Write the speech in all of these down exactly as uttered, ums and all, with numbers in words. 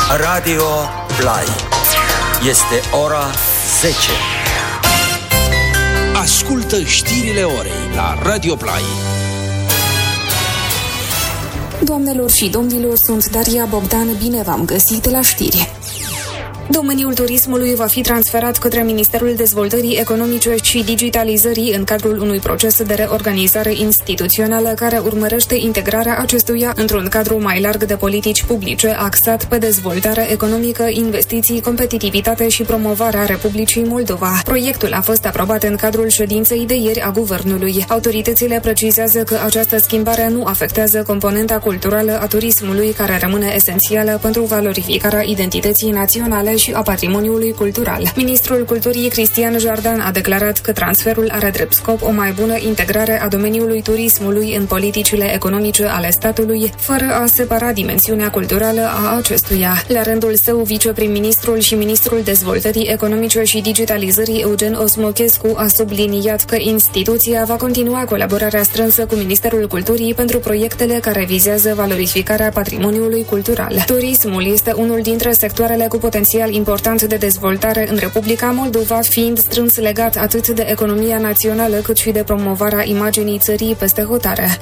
Radio Play. Este ora zece. Ascultă știrile orei la Radio Play. Doamnelor și domnilor, sunt Daria Bogdan, bine v-am găsit la știri. Domeniul turismului va fi transferat către Ministerul Dezvoltării Economice și Digitalizării în cadrul unui proces de reorganizare instituțională care urmărește integrarea acestuia într-un cadru mai larg de politici publice axat pe dezvoltare economică, investiții, competitivitate și promovarea Republicii Moldova. Proiectul a fost aprobat în cadrul ședinței de ieri a Guvernului. Autoritățile precizează că această schimbare nu afectează componenta culturală a turismului, care rămâne esențială pentru valorificarea identității naționale și a patrimoniului cultural. Ministrul Culturii Cristian Jardan a declarat că transferul are drept scop o mai bună integrare a domeniului turismului în politicile economice ale statului, fără a separa dimensiunea culturală a acestuia. La rândul său, viceprim-ministrul și ministrul Dezvoltării Economice și Digitalizării Eugen Osmochescu a subliniat că instituția va continua colaborarea strânsă cu Ministerul Culturii pentru proiectele care vizează valorificarea patrimoniului cultural. Turismul este unul dintre sectoarele cu potențial important de dezvoltare în Republica Moldova, fiind strâns legat atât de economia națională cât și de promovarea imaginii țării peste hotare.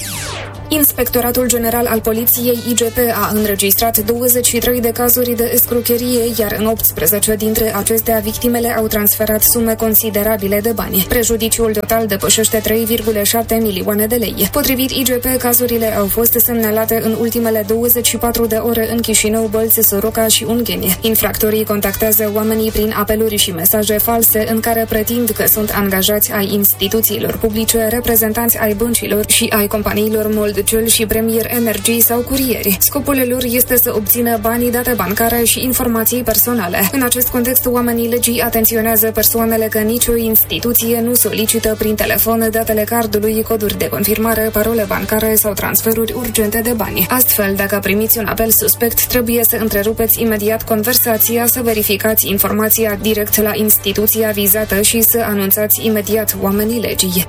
Inspectoratul General al Poliției I G P a înregistrat douăzeci și trei de cazuri de escrocherie, iar în optsprezece dintre acestea victimele au transferat sume considerabile de bani. Prejudiciul total depășește trei virgulă șapte milioane de lei. Potrivit I G P, cazurile au fost semnalate în ultimele douăzeci și patru de ore în Chișinău, Bălți, Soroca și Ungheni. Infractorii contactează oamenii prin apeluri și mesaje false în care pretind că sunt angajați ai instituțiilor publice, reprezentanți ai băncilor și ai companiilor Mold Cel și Premier Energy sau curieri. Scopul lor este să obțină banii, date bancare și informații personale. În acest context, oamenii legii atenționează persoanele că nicio instituție nu solicită prin telefon datele cardului, coduri de confirmare, parole bancare sau transferuri urgente de bani. Astfel, dacă primiți un apel suspect, trebuie să întrerupeți imediat conversația, să verificați informația direct la instituția vizată și să anunțați imediat oamenii legii.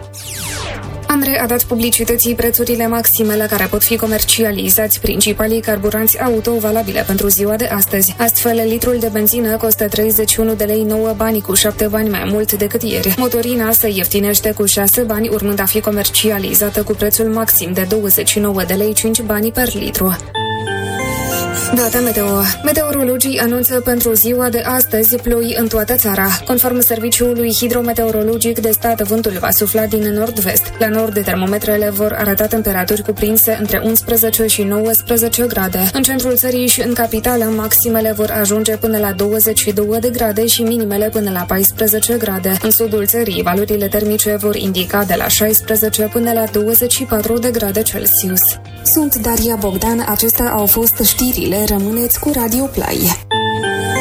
ANRE a dat publicității prețurile maxime la care pot fi comercializați principalii carburanți auto valabile pentru ziua de astăzi. Astfel, litrul de benzină costă treizeci și unu de lei nouă bani, cu șapte bani mai mult decât ieri. Motorina se ieftinește cu șase bani, urmând a fi comercializată cu prețul maxim de douăzeci și nouă de lei cinci bani per litru. Data meteo. Meteorologii anunță pentru ziua de astăzi ploi în toată țara. Conform Serviciului Hidrometeorologic de Stat, vântul va sufla din nord-vest. La nord, termometrele vor arăta temperaturi cuprinse între unsprezece și nouăsprezece grade. În centrul țării și în capitală, maximele vor ajunge până la douăzeci și două de grade și minimele până la paisprezece grade. În sudul țării, valorile termice vor indica de la șaisprezece până la douăzeci și patru de grade Celsius. Sunt Daria Bogdan, acestea au fost știrile. Rămâneți cu Radio Play.